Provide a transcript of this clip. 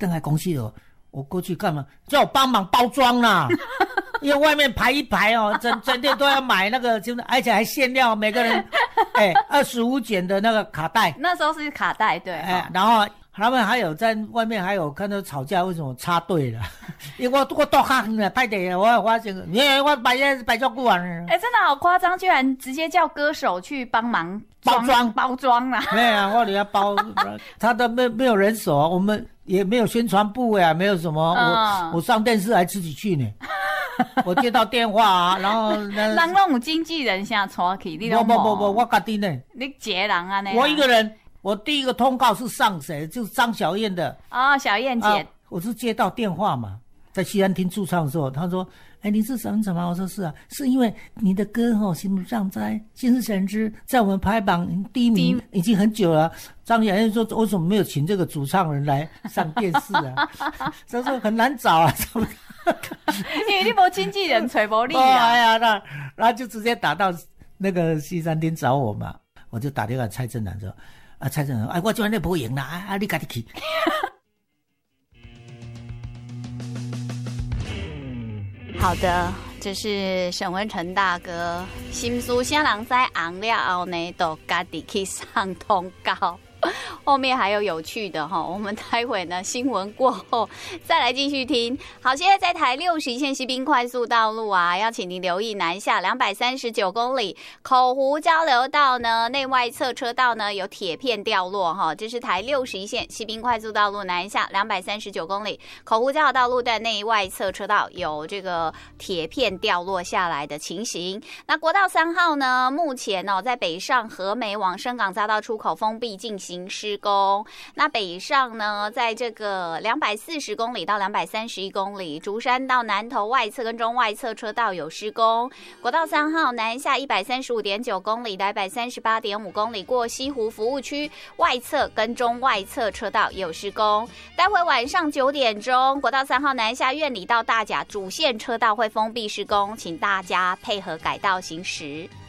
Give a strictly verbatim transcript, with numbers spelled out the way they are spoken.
登来公司了，我过去干嘛？叫我帮忙包装啦。因为外面排一排哦，整整天都要买那个，就是而且还限量，每个人哎二十五卷的那个卡带。 那时候是卡带，对。 哎，然后他们还有在外面还有看到吵架，为什么插队了？因为我我多看了，太对了，我发现，你看我摆在摆照顾完了。 哎，真的好夸张，居然直接叫歌手去帮忙包装包装啦。 没有啊，我里要包，他都没没有人手啊，我们也没有宣传部呀，没有什么， 嗯、 我我上电视还自己去呢。我接到电话啊，然后人拢有经纪人先带去，你都不不不不，我家己呢。 你一个人啊呢？ 我一个人。我第一个通告是上谁？就是张小燕的。 哦，小燕姐、啊。 我是接到电话嘛，在西安厅驻唱的时候，他说：“哎，你是什么什么？”我说：“是啊，是因为你的歌吼、哦，心不上在，心事神之，在我们排榜第一名已经很久了。”张小燕说：“为什么没有请这个主唱人来上电视啊？”他说：“很难找啊。” 因为你没经纪人，吹不力啊。 哦，哎呀，那然后就直接打到那个西餐厅找我嘛，我就打电话蔡振南说。啊，蔡振南，哎，我今晚你不赢啦，啊，啊你自己去。 好的，这是沈文成大哥，心思啥人知，红了后呢，都自己去上通告。后面还有有趣的哈，我们待会呢新闻过后再来继续听。好，现在在台六十一线西滨快速道路啊，要请您留意南下两百三十九公里口湖交流道呢内外侧车道呢有铁片掉落哈，这是台六十一线西滨快速道路南下两百三十九公里口湖交流道路段内外侧车道有这个铁片掉落下来的情形。那国道三号呢，目前哦在北上和美往深港匝道出口封闭进行施工，那北上呢，在这个两百四十公里到两百三十一公里，竹山到南投外侧跟中外侧车道有施工。国道三号南下一百三十五点九公里到一百三十八点五公里，过西湖服务区外侧跟中外侧车道也有施工。待会晚上九点钟，国道三号南下苑里到大甲主线车道会封闭施工，请大家配合改道行驶。